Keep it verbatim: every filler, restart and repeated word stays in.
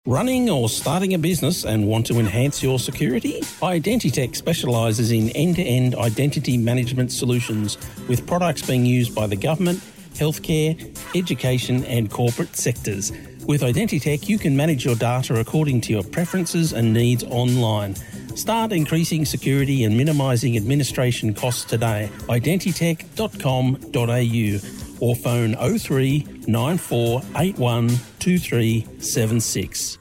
Running or starting a business and want to enhance your security? Identitech specialises in end-to-end identity management solutions with products being used by the government, healthcare, education and corporate sectors. With Identitech, you can manage your data according to your preferences and needs online. Start increasing security and minimising administration costs today. identitech dot com dot a u or phone oh three nine four eight one two three seven six.